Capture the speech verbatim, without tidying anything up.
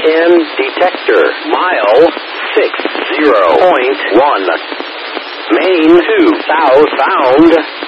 ten detector. Mile six zero point one. Main two southbound.